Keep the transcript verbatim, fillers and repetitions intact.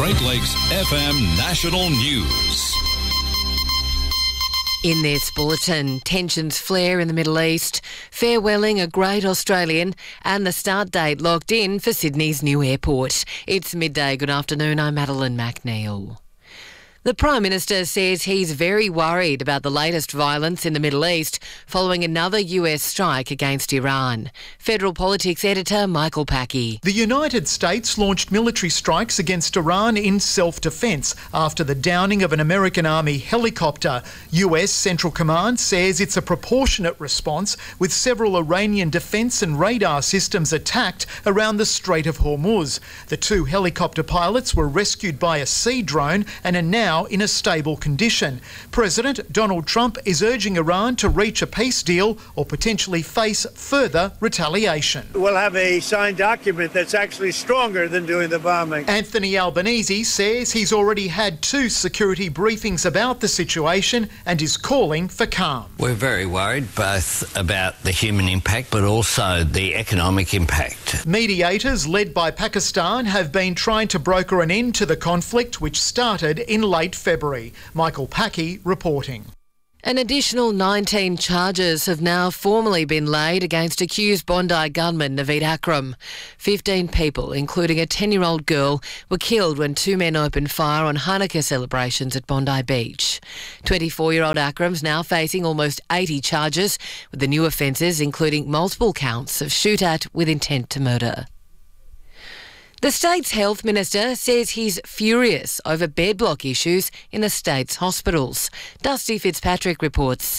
Great Lakes F M National News. In this bulletin, tensions flare in the Middle East, farewelling a great Australian, and the start date locked in for Sydney's new airport. It's midday. Good afternoon. I'm Madeline McNeil. The Prime Minister says he's very worried about the latest violence in the Middle East following another U S strike against Iran. Federal Politics editor Michael Packey. The United States launched military strikes against Iran in self-defence after the downing of an American Army helicopter. U S Central Command says it's a proportionate response, with several Iranian defence and radar systems attacked around the Strait of Hormuz. The two helicopter pilots were rescued by a sea drone and are now in a stable condition. President Donald Trump is urging Iran to reach a peace deal or potentially face further retaliation. We'll have a signed document that's actually stronger than doing the bombing. Anthony Albanese says he's already had two security briefings about the situation and is calling for calm. We're very worried both about the human impact but also the economic impact. Mediators led by Pakistan have been trying to broker an end to the conflict, which started in late February. Michael Packey reporting. An additional nineteen charges have now formally been laid against accused Bondi gunman Naveed Akram. fifteen people, including a ten-year-old girl, were killed when two men opened fire on Hanukkah celebrations at Bondi Beach. twenty-four-year-old Akram's now facing almost eighty charges, with the new offences including multiple counts of shoot-at with intent to murder. The state's health minister says he's furious over bed block issues in the state's hospitals. Dusty Fitzpatrick reports.